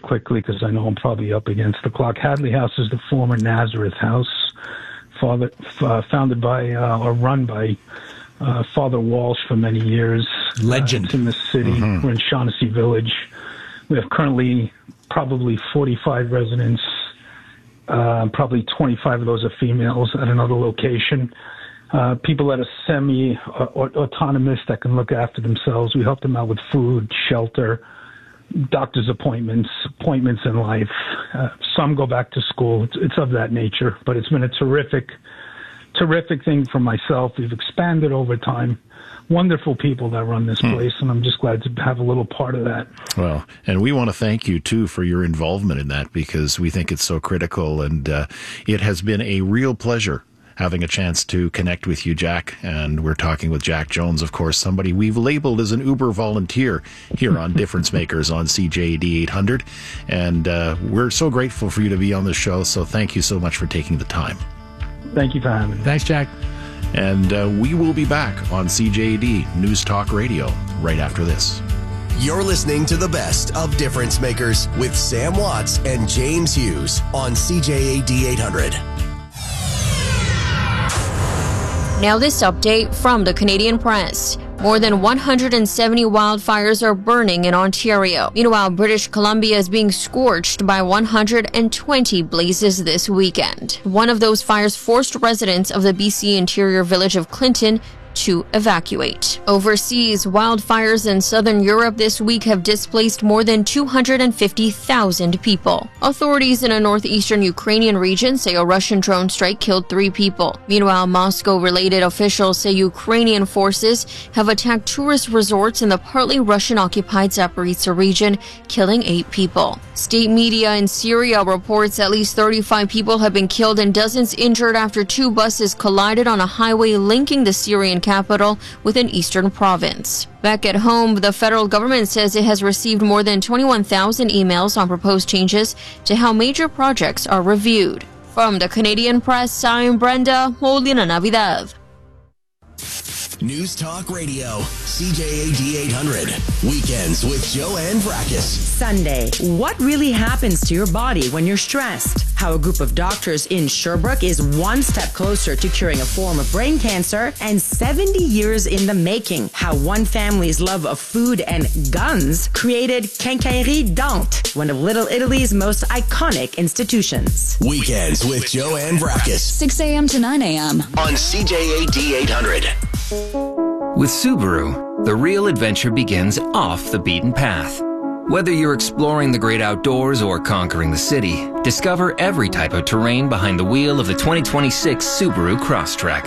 quickly because I know I'm probably up against the clock. Hadley House is the former Nazareth House, founded by or run by Father Walsh for many years. Legend. It's in the city. Mm-hmm. We're in Shaughnessy Village. We have currently probably 45 residents. Probably 25 of those are females at another location. People that are semi-autonomous that can look after themselves. We help them out with food, shelter, doctor's appointments in life. Some go back to school. It's of that nature, but it's been a terrific thing for myself. We've expanded over time. Wonderful people that run this place, and I'm just glad to have a little part of that. Well, and we want to thank you, too, for your involvement in that, because we think it's so critical, and it has been a real pleasure having a chance to connect with you, Jack. And we're talking with Jack Jones, of course, somebody we've labeled as an Uber volunteer here on Difference Makers on CJAD 800. And we're so grateful for you to be on the show, so thank you so much for taking the time. Thank you for having me. Thanks, Jack. And we will be back on CJAD News Talk Radio right after this. You're listening to the best of Difference Makers with Sam Watts and James Hughes on CJAD 800. Now this update from the Canadian Press. More than 170 wildfires are burning in Ontario. Meanwhile, British Columbia is being scorched by 120 blazes this weekend. One of those fires forced residents of the BC interior village of Clinton to evacuate. Overseas, wildfires in southern Europe this week have displaced more than 250,000 people. Authorities in a northeastern Ukrainian region say a Russian drone strike killed 3 people. Meanwhile, Moscow-related officials say Ukrainian forces have attacked tourist resorts in the partly Russian-occupied Zaporizhzhia region, killing 8 people. State media in Syria reports at least 35 people have been killed and dozens injured after 2 buses collided on a highway linking the Syrian capital with an eastern province. Back at home, the federal government says it has received more than 21,000 emails on proposed changes to how major projects are reviewed. From the Canadian Press, I'm Brenda Molina Navidad. News Talk Radio, CJAD 800. Weekends with Joanne Vrackus. Sunday, what really happens to your body when you're stressed? How a group of doctors in Sherbrooke is one step closer to curing a form of brain cancer, and 70 years in the making. How one family's love of food and guns created Quincaillerie Dante, one of Little Italy's most iconic institutions. Weekends with Joanne Vrackus. 6 a.m. to 9 a.m. on CJAD 800. With Subaru, the real adventure begins off the beaten path. Whether you're exploring the great outdoors or conquering the city, discover every type of terrain behind the wheel of the 2026 Subaru Crosstrek.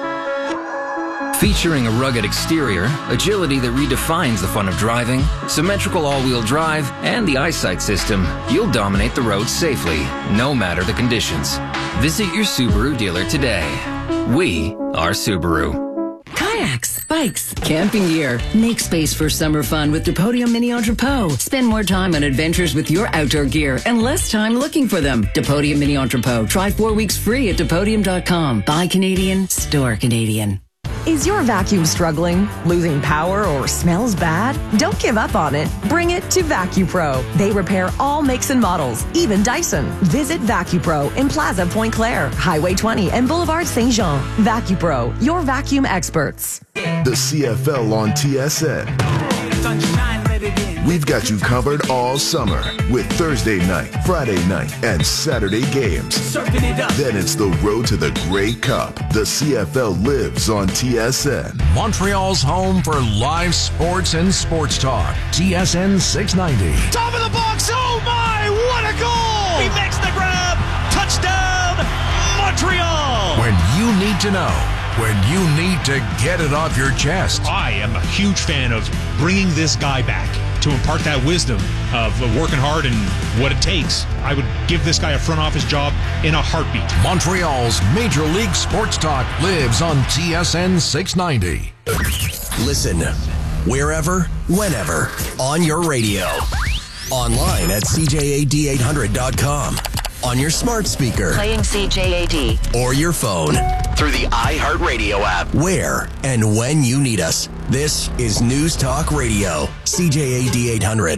Featuring a rugged exterior, agility that redefines the fun of driving, symmetrical all-wheel drive, and the eyesight system, you'll dominate the road safely, no matter the conditions. Visit your Subaru dealer today. We are Subaru. Kayaks, bikes, camping gear. Make space for summer fun with Depodium Mini Entrepot. Spend more time on adventures with your outdoor gear and less time looking for them. Depodium Mini Entrepot. Try 4 weeks free at Depodium.com. Buy Canadian, store Canadian. Is your vacuum struggling, losing power, or smells bad? Don't give up on it. Bring it to VacuPro. They repair all makes and models, even Dyson. Visit VacuPro in Plaza Pointe Claire, Highway 20, and Boulevard Saint Jean. VacuPro, your vacuum experts. The CFL on TSN. We've got you covered all summer with Thursday night, Friday night, and Saturday games. Then it's the road to the Grey Cup. The CFL lives on TSN. Montreal's home for live sports and sports talk. TSN 690. Top of the box. Oh my, what a goal! He makes the grab. Touchdown, Montreal. When you need to know. When you need to get it off your chest. I am a huge fan of bringing this guy back to impart that wisdom of working hard and what it takes. I would give this guy a front office job in a heartbeat. Montreal's Major League Sports Talk lives on TSN 690. Listen wherever, whenever, on your radio. Online at CJAD800.com. On your smart speaker. Playing CJAD. Or your phone. Through the iHeartRadio app. Where and when you need us. This is News Talk Radio. CJAD 800.